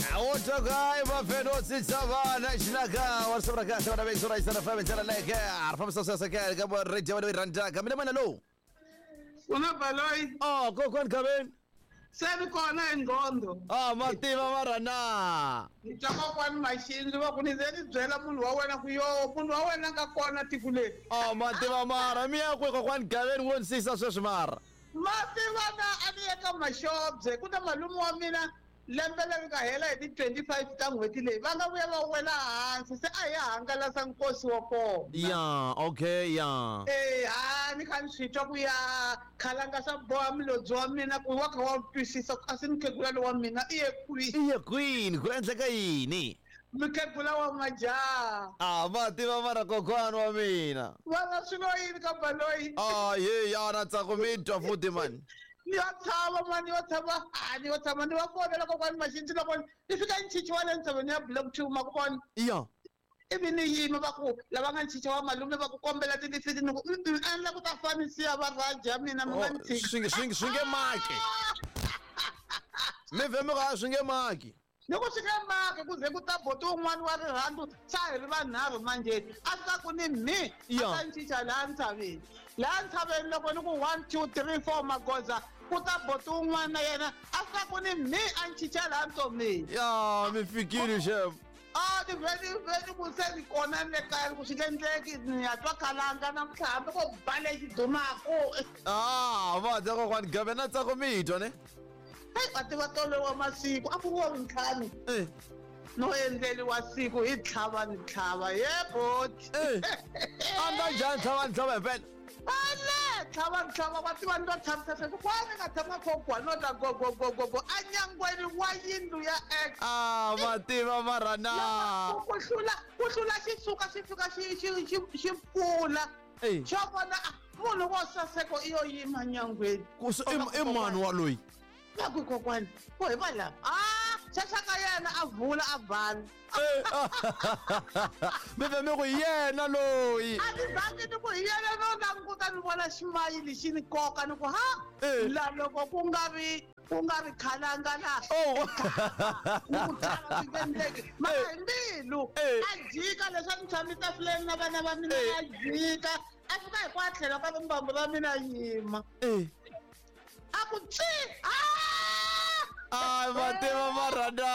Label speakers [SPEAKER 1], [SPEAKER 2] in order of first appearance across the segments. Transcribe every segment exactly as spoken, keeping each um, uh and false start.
[SPEAKER 1] وتقاي ما في نوت سبعة شنكا ورسمنا كاس وانا بيك سوري سنة فاهم سنة لك عارف مسوس سكان قبل الرجال ولا رنجا من من لو
[SPEAKER 2] Una baloi.
[SPEAKER 1] اه كوكون كمان
[SPEAKER 2] Sabi ko na ngondo.
[SPEAKER 1] اه ما تيما مرة نا
[SPEAKER 2] Nitaka kwa machine liwa kunizeni dzela munhu wa wena kuyo munhu wa wena nga kona tikule.
[SPEAKER 1] اه ما تيما مرة ميا كوكون كمان وين سيسا سوشمار
[SPEAKER 2] Mati wana aniyeka mashobze kuna malumu wa mina lembele ka hela hi twenty-five ta n'hweti leyi va nga vuya va wela hansi se a hi hangalasa nkosi wa kona.
[SPEAKER 1] يا اوكي يا
[SPEAKER 2] Eh ha ni kha ni swi twa ku ya khalanga swa boha milobye wa mina ku wa kha wa twisisa a si mukhegula lowu wa mina i ye kwihi
[SPEAKER 1] يا كوين كو انت كايني
[SPEAKER 2] mukhegula wa majaha
[SPEAKER 1] اه ما تيما مرة كوكون ومينا
[SPEAKER 2] va nga swi lo yini ka baloyi
[SPEAKER 1] اه يي يا انا تاكوميتو فوتي مان
[SPEAKER 2] ni yo tshama mani yo tshama a ni yo tshama ni va kona loko kwani maxinci loko ni fika ni chichi wa le ntshaveni ya block two ma ku vona
[SPEAKER 1] يا
[SPEAKER 2] ivi ni yima va ku lava nga ni chicha wa malume va ku kombela tilifiti ni ku a ni la ku ta fanisiya va raja ya mina mi nga ni tshiki
[SPEAKER 1] swinge swinge swinge maki mi vheme ka swinge maki
[SPEAKER 2] ni ku swi nge maki ku ze ku ta boti wun'wani wa rirhandzu sa hi ri vanharhu manjeni a swi ta ku ni mi a
[SPEAKER 1] Ya.
[SPEAKER 2] ta ni chicha laha ntshaveni laha ntshaveni loko ni ku one two three four magoza ku ta boti wun'wana na yena a swi ta ku ni mi a ni chicha laha ntsomeni
[SPEAKER 1] ya mi fikile shem
[SPEAKER 2] a ni vheli vheli ku se ni kona ni le kaya ni ku swi nge endleki ni ya twa khalanga namuntlha hambi ko bale xidumaku
[SPEAKER 1] ah va ta kokwani gabe na tsako mitwa ne
[SPEAKER 2] heyi a tiva tolowa masiku a ku vo ntlhanu
[SPEAKER 1] eh
[SPEAKER 2] no endleliwa siku hi tlhava ni tlhava ye boti
[SPEAKER 1] eh anda njhani tlhava ni tlhava himpela
[SPEAKER 2] ale tlhava ni tlhava va tiva ni to tshamisa sweswi kwani nga tshama kokwa no ta gogogogogo anyangweni wa yindlu ya ex
[SPEAKER 1] ah ma tiva mara na
[SPEAKER 2] ku hlula ku hlula xi suka xi fika xi xi xi xi pfula
[SPEAKER 1] eh
[SPEAKER 2] xo vona a munhu wo saseko i yo yima nyangweni
[SPEAKER 1] kuso i mani wa loyi
[SPEAKER 2] ya ku kokwani ko hi va lava a xaxaka yena a vula a bani
[SPEAKER 1] mi vheme ku yena loyi
[SPEAKER 2] a ni zangi ni ku hi yena no languta ni vona ximayili xi ni koka ni ku ha
[SPEAKER 1] Eh.
[SPEAKER 2] la loko ku nga vi ku nga vi khalanga laha
[SPEAKER 1] oh
[SPEAKER 2] ni ku tlhava swi nge endleki mara hi mbilu
[SPEAKER 1] Eh.
[SPEAKER 2] a jika leswi a ni tshami tafuleni na vana va mina
[SPEAKER 1] Eh.
[SPEAKER 2] a jika a fika hi ku a tlhela ka vimbambu va mina yima
[SPEAKER 1] eh
[SPEAKER 2] a ku tsi
[SPEAKER 1] ah ma tiva mara na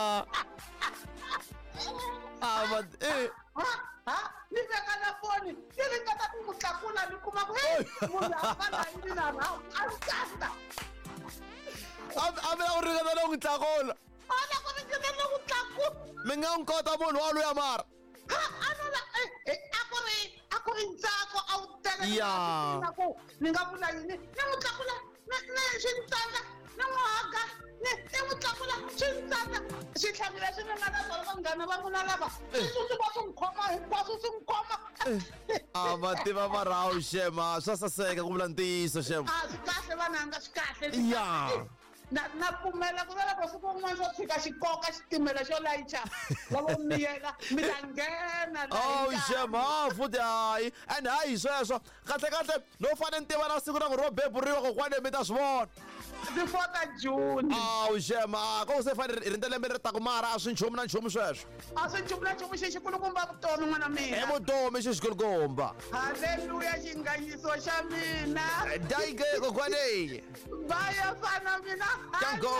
[SPEAKER 1] ah ma eh
[SPEAKER 2] ha ni veka na foni ni ringeta ku n'wi tlakula ni kuma ku he munhu a fana yini na rhawu a ni kasta
[SPEAKER 1] a mi la ku ringeta no n'wi tlakula
[SPEAKER 2] a na ku ringeta no n'wi tlakula
[SPEAKER 1] mi nga n'wi kota munhu wa loyi mara
[SPEAKER 2] ha a no la a ku ri a ku ri ntsako a wu tele
[SPEAKER 1] Ya.
[SPEAKER 2] ku ni nga vula yini ni n'wi tlakula ni swi ni tsandza ni n'wi haga ni ni n'wi tlakula swi ni tsandza switlhangi leswi ni nga na swona vanghana va n'wina lava sweswi swi va swi n'wi khoma hinkwaswo swi n'wi khoma
[SPEAKER 1] ah ma tiva mara wu shema swa saseka ku vula ntiyiso shem
[SPEAKER 2] a swi kahle vananga swi kahle swi
[SPEAKER 1] Ya.
[SPEAKER 2] kahle. na na pfumela ku ve loko siku rin'wana xo tshika xi koka xitimela xo layicha lavo miyela mi ta nghena
[SPEAKER 1] oh shem ah futhi hayi and hayi sweswo kahle kahle no fane ni tiva na siku na ku ro beburiwa kokwani mi ta swi vona
[SPEAKER 2] before ta june
[SPEAKER 1] awu shema ko se fane ri rinta lembe ri ta ku mara a swi nchumu na nchumu sweswo
[SPEAKER 2] a swi nchumu na nchumu xi xikulukumba vutomi n'wana
[SPEAKER 1] i
[SPEAKER 2] mina
[SPEAKER 1] vutomi xi xikulukumba
[SPEAKER 2] halleluya xinganyiso xa mina
[SPEAKER 1] dayike kokwani
[SPEAKER 2] vaya fana mina
[SPEAKER 1] Tango.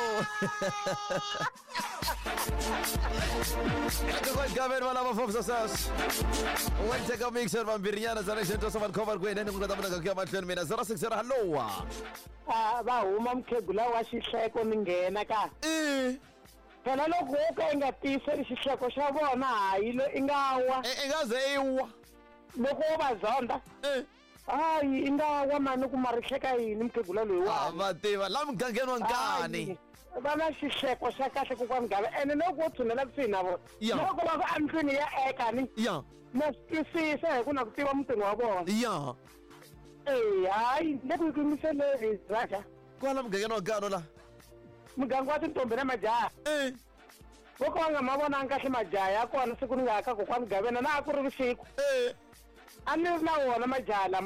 [SPEAKER 1] kokwani gaven valava foksa sas wenteka mixer vambirhinyana za lexento swa vankhoma ri ku heneni ku nga ta mina nga ku ya mahlweni mina zero six zero hallowa
[SPEAKER 3] a va huma mukhegula wa xihleko mi nghena ka
[SPEAKER 1] i
[SPEAKER 3] phela loko wo ka i nga tiyiseli xihleko xa vona hayi lo i nga wa
[SPEAKER 1] i nga ze i wa
[SPEAKER 3] loko wo va zonda
[SPEAKER 1] Eh,
[SPEAKER 3] hayi i nga wa mani ku ma ri hleka yini mukhegula loyi
[SPEAKER 1] ah,
[SPEAKER 3] wa
[SPEAKER 1] va tiva la mugangeni wa nkani
[SPEAKER 3] va na xixeko xa kahle kokwani gava ene loko wo tshunela kusuhi na vona
[SPEAKER 1] Ya.
[SPEAKER 3] loko va va andlwini ya eka ni
[SPEAKER 1] ya
[SPEAKER 3] na swi twisisa hi ku na ku tiva mutirhi wa vona
[SPEAKER 1] ya
[SPEAKER 3] e hayi le ku yimiseleni raja
[SPEAKER 1] kwala mugangeni wa nkani la
[SPEAKER 3] muganga wa tintombi na majaha
[SPEAKER 1] eh
[SPEAKER 3] vo ka va nga ma vonangi kahle majaha ya kona siku ni nga ya ka kokwani gavena na a ku ri vusiku
[SPEAKER 1] eh
[SPEAKER 3] a ni ri na wona majaha lama